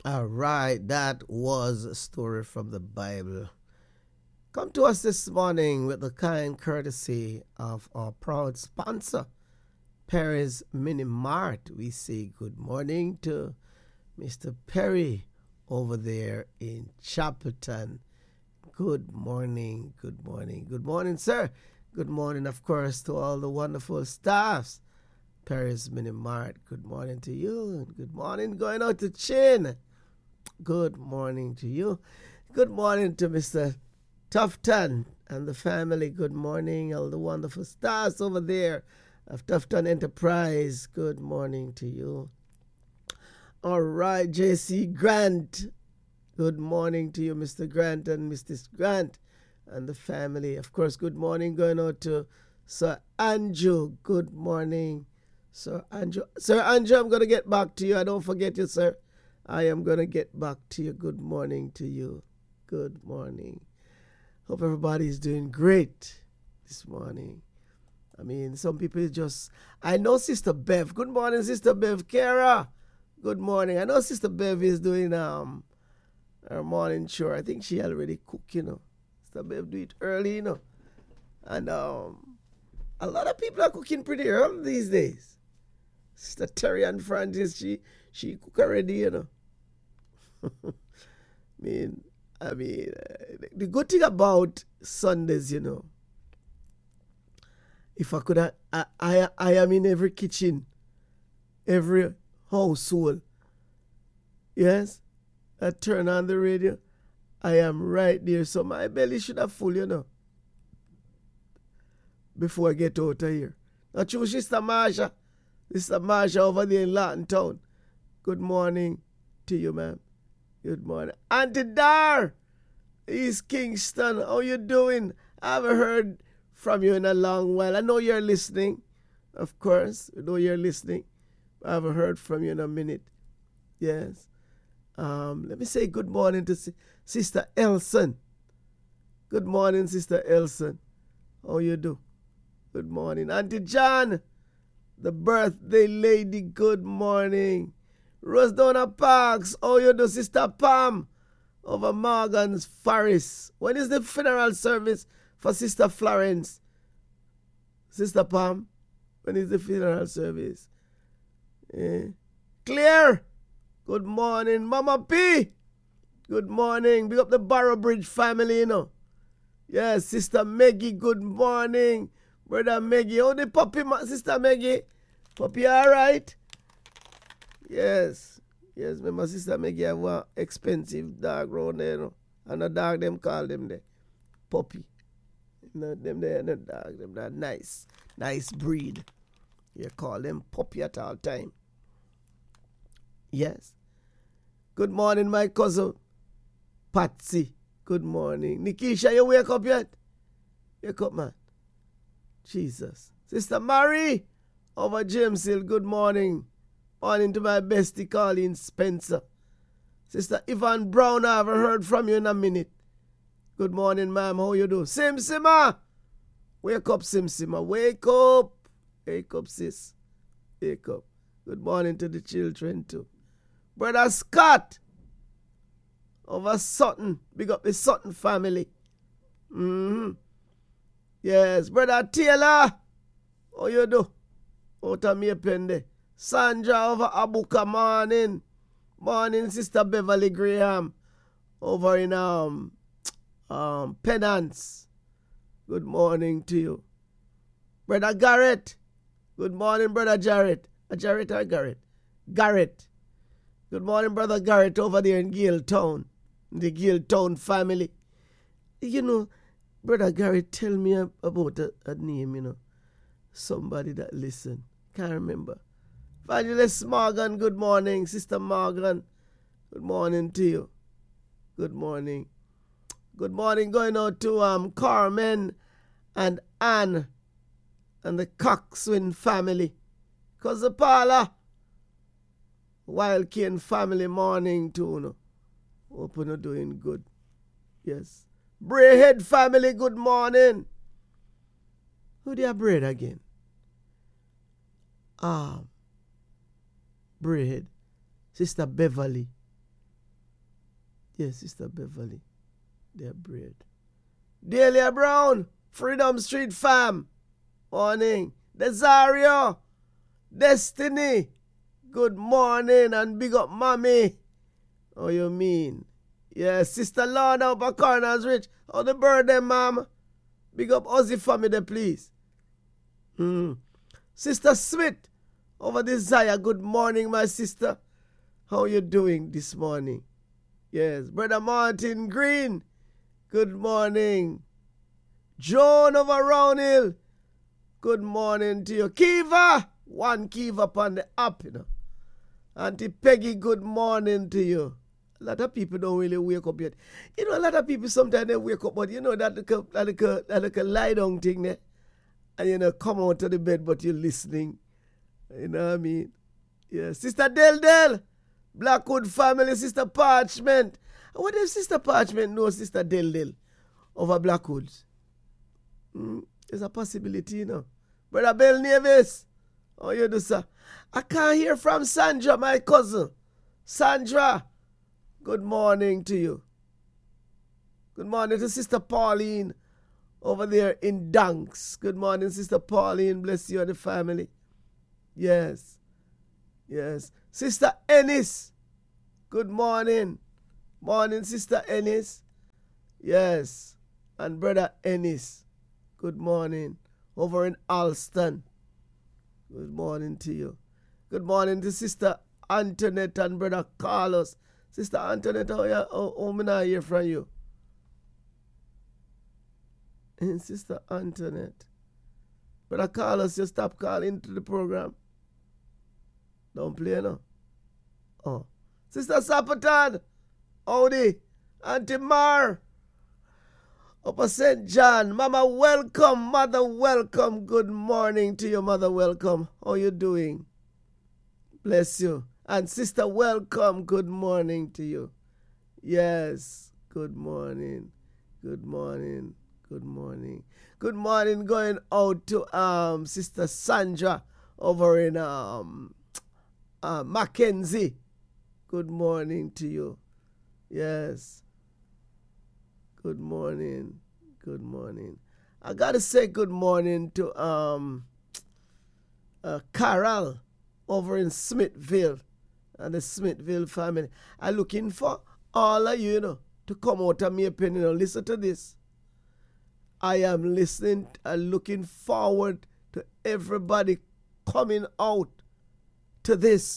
All right, that was a story from the Bible. Come to us this morning with the kind courtesy of our proud sponsor, Perry's Mini Mart. We say good morning to Mr. Perry over there in Chapelton. Good morning, good morning, good morning, sir. Good morning, of course, to all the wonderful staffs. Perry's Mini Mart, good morning to you. Good morning going out to Chin. Good morning to you. Good morning to Mr. Tufton and the family. Good morning, all the wonderful stars over there of Tufton Enterprise. Good morning to you. All right, J.C. Grant. Good morning to you, Mr. Grant and Mrs. Grant and the family. Of course, good morning going out to Sir Andrew. Good morning, Sir Andrew. Sir Andrew, I'm going to get back to you. I don't forget you, sir. I am going to get back to you. Good morning to you. Good morning. Hope everybody's doing great this morning. I mean, some people just... I know Sister Bev. Good morning, Sister Bev. Kara, good morning. I know Sister Bev is doing her morning chore. I think she already cooked, Sister Bev do it early, And a lot of people are cooking pretty early these days. Sister Terry and Francis, she cook already, I mean, the good thing about Sundays, if I could, I am in every kitchen, every household. Yes, I turn on the radio, I am right there. So my belly should have full, before I get out of here. Not true, Sister Marsha. Sister Marsha over there in Lawton Town. Good morning to you, ma'am. Good morning. Auntie Dar, East Kingston, how you doing? I haven't heard from you in a long while. I know you're listening, of course. I know you're listening. I haven't heard from you in a minute. Yes. Let me say good morning to Sister Elson. Good morning, Sister Elson. How you do? Good morning. Auntie John, the birthday lady, good morning. Rosedona Parks, how you do, Sister Pam, over Morgan's Forest. When is the funeral service for Sister Florence? Sister Pam, when is the funeral service? Claire, good morning. Mama P, good morning. Big up the Barrow Bridge family, Yes, Sister Maggie, good morning. Brother Maggie, how the puppy, Sister Maggie? Puppy all right? Yes, remember Sister Maggie have one expensive dog around there, and a dog them call them the puppy. Them there, the dog, them that nice breed. You call them puppy at all time. Yes. Good morning, my cousin Patsy. Good morning. Nikisha, you wake up yet? Wake up, man. Jesus. Sister Mary over James Hill, good morning. Morning to my bestie Colleen Spencer. Sister Yvonne Brown, I haven't heard from you in a minute. Good morning, ma'am. How you do? Simsima. Wake up, Simsima. Wake up. Wake up, sis. Wake up. Good morning to the children, too. Brother Scott over Sutton. Big up the Sutton family. Yes. Brother Taylor. How you do? Out of me pende. Sandra over Abuka, morning. Morning, Sister Beverly Graham. Over in Penance. Good morning to you. Brother Garrett. Good morning, Brother Jarrett. Jarrett or Garrett? Garrett. Good morning, Brother Garrett over there in Giltown. The Giltown family. Brother Garrett, tell me about a name, Somebody that listen. Can't remember. Evangelist Morgan, good morning. Sister Morgan, good morning to you. Good morning. Good morning going out to Carmen and Anne and the Coxwin family. Cousin Paula, Wild Cane family, morning too. Hope you're doing good. Yes. Brayhead family, good morning. Who they are Braid again? Brayhead. Sister Beverly. Yes, Sister Beverly. Their bread. Delia Brown, Freedom Street fam. Morning. Desario, Destiny. Good morning and big up mommy. Oh, you mean? Yeah, Sister Lorna up at Corners Rich. Oh, the birthday, ma'am. Big up Ozzy family, please. Sister Smith over Desire. Good morning, my sister. How you doing this morning? Yes, Brother Martin Green. Good morning. Joan over Roundhill. Good morning to you. Kiva. One Kiva upon the app, you know. Auntie Peggy, good morning to you. A lot of people don't really wake up yet. You know, a lot of people sometimes they wake up, but you know that like a lie down thing there. And you know, come out of the bed, but you're listening. You know what I mean? Yeah. Sister Del, Blackwood family, Sister Parchment. What if Sister Parchment knows Sister Del over Blackwoods? There's a possibility, you know. Brother Bell Nevis, how you do, sir? I can't hear from Sandra, my cousin. Sandra, good morning to you. Good morning to Sister Pauline over there in Dunks. Good morning, Sister Pauline. Bless you and the family. Yes. Yes. Sister Ennis, good morning. Morning, Sister Ennis. Yes. And Brother Ennis, good morning. Over in Alston. Good morning to you. Good morning to Sister Antoinette and Brother Carlos. Sister Antoinette, how may I hear from you? And Sister Antoinette. Brother Carlos, you stop calling to the program. Don't play no. Oh. Sister Sapatan. Howdy. Auntie Mar. Upper St. John. Mama, welcome. Mother, welcome. Good morning to your mother. Welcome. How you doing? Bless you. And sister, welcome. Good morning to you. Yes. Good morning. Good morning. Good morning. Good morning going out to Sister Sandra over in Mackenzie. Good morning to you. Yes. Good morning. Good morning. I gotta say good morning to Carol over in Smithville and the Smithville family. I'm looking for all of you, to come out of me opinion. Listen to this. I am listening and looking forward to everybody coming out to this